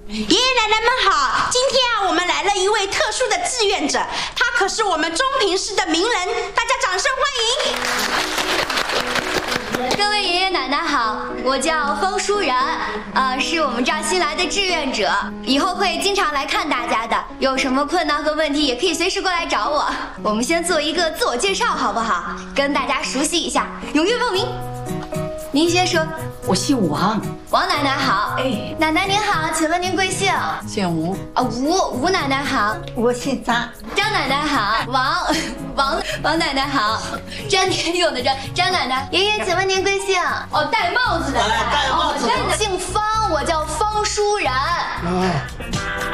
爷爷奶奶们好，今天我们来了一位特殊的志愿者，他可是我们中平市的名人，大家掌声欢迎。各位爷爷奶奶好，我叫方舒然，是我们这儿新来的志愿者，以后会经常来看大家的，有什么困难和问题也可以随时过来找我。我们先做一个自我介绍好不好？跟大家熟悉一下，踊跃报名。您先说。 我姓王， 王奶奶好。哎，奶奶您好，请问您贵姓？ 姓吴。 吴奶奶好。 我姓张。 张奶奶好。王奶奶好。詹天佑的詹奶奶。爷爷，请问您贵姓？戴帽子的戴。 戴帽子的。 姓方，我叫方舒然。